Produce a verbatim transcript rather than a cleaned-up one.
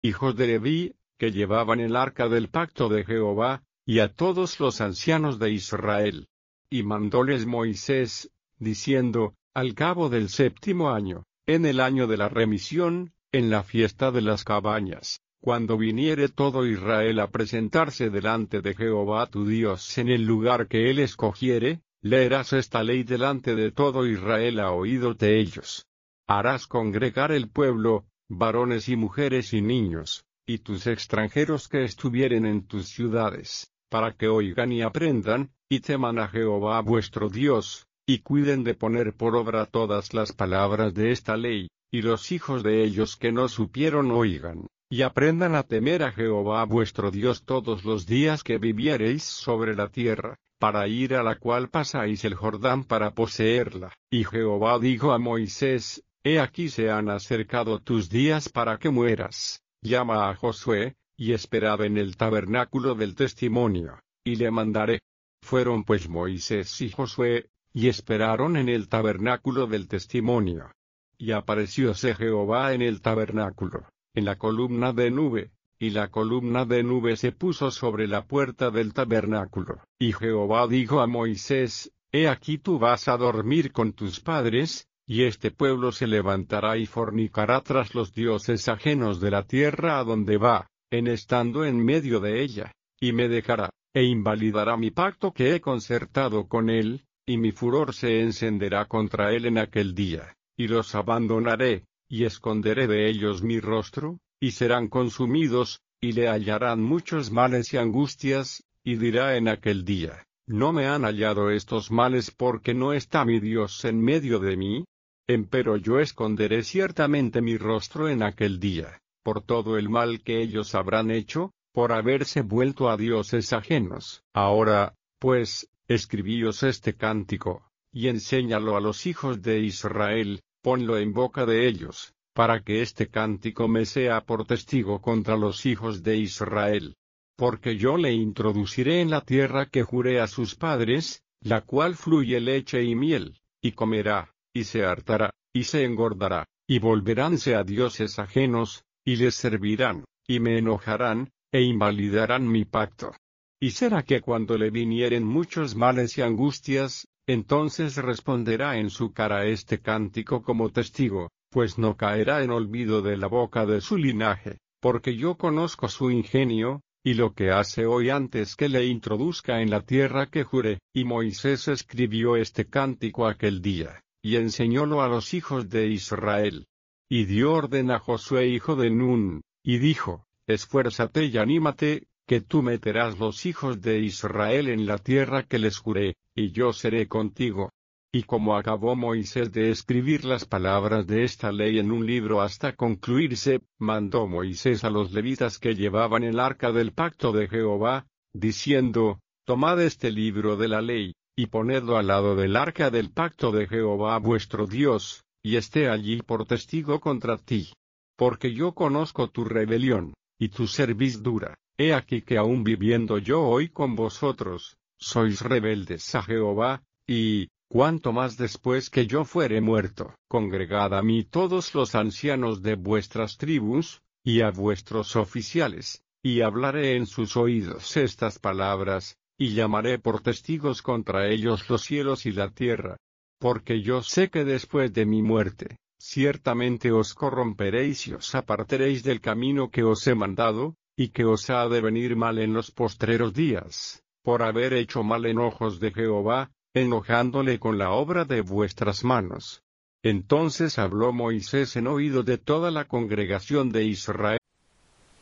hijos de Leví, que llevaban el arca del pacto de Jehová, y a todos los ancianos de Israel. Y mandóles Moisés, diciendo, al cabo del séptimo año, en el año de la remisión, en la fiesta de las cabañas, cuando viniere todo Israel a presentarse delante de Jehová tu Dios en el lugar que él escogiere, leerás esta ley delante de todo Israel a oídos de ellos. Harás congregar el pueblo, varones y mujeres y niños, y tus extranjeros que estuvieren en tus ciudades, para que oigan y aprendan, y teman a Jehová vuestro Dios, y cuiden de poner por obra todas las palabras de esta ley, y los hijos de ellos que no supieron oigan, y aprendan a temer a Jehová vuestro Dios todos los días que viviereis sobre la tierra, para ir a la cual pasáis el Jordán para poseerla. Y Jehová dijo a Moisés, he aquí se han acercado tus días para que mueras, llama a Josué, y esperad en el tabernáculo del testimonio, y le mandaré. Fueron pues Moisés y Josué, y esperaron en el tabernáculo del testimonio. Y aparecióse Jehová en el tabernáculo, en la columna de nube, y la columna de nube se puso sobre la puerta del tabernáculo. Y Jehová dijo a Moisés, he aquí tú vas a dormir con tus padres, y este pueblo se levantará y fornicará tras los dioses ajenos de la tierra a donde va, en estando en medio de ella, y me dejará, e invalidará mi pacto que he concertado con él, y mi furor se encenderá contra él en aquel día, y los abandonaré, y esconderé de ellos mi rostro, y serán consumidos, y le hallarán muchos males y angustias, y dirá en aquel día, ¿no me han hallado estos males porque no está mi Dios en medio de mí? Empero yo esconderé ciertamente mi rostro en aquel día, por todo el mal que ellos habrán hecho, por haberse vuelto a dioses ajenos. Ahora, pues, escribíos este cántico, y enséñalo a los hijos de Israel, ponlo en boca de ellos, para que este cántico me sea por testigo contra los hijos de Israel. Porque yo le introduciré en la tierra que juré a sus padres, la cual fluye leche y miel, y comerá, y se hartará, y se engordará, y volveránse a dioses ajenos, y les servirán, y me enojarán, e invalidarán mi pacto. Y será que cuando le vinieren muchos males y angustias, entonces responderá en su cara este cántico como testigo, pues no caerá en olvido de la boca de su linaje, porque yo conozco su ingenio, y lo que hace hoy antes que le introduzca en la tierra que juré. Y Moisés escribió este cántico aquel día, y enseñólo a los hijos de Israel. Y dio orden a Josué hijo de Nun, y dijo, esfuérzate y anímate, que tú meterás los hijos de Israel en la tierra que les juré, y yo seré contigo. Y como acabó Moisés de escribir las palabras de esta ley en un libro hasta concluirse, mandó Moisés a los levitas que llevaban el arca del pacto de Jehová, diciendo, tomad este libro de la ley, y ponedlo al lado del arca del pacto de Jehová vuestro Dios, y esté allí por testigo contra ti. Porque yo conozco tu rebelión, y tu servidura. He aquí que aún viviendo yo hoy con vosotros, sois rebeldes a Jehová, y, cuanto más después que yo fuere muerto, congregad a mí todos los ancianos de vuestras tribus, y a vuestros oficiales, y hablaré en sus oídos estas palabras, y llamaré por testigos contra ellos los cielos y la tierra. Porque yo sé que después de mi muerte, ciertamente os corromperéis y os apartaréis del camino que os he mandado, y que os ha de venir mal en los postreros días, por haber hecho mal en ojos de Jehová, enojándole con la obra de vuestras manos. Entonces habló Moisés en oído de toda la congregación de Israel,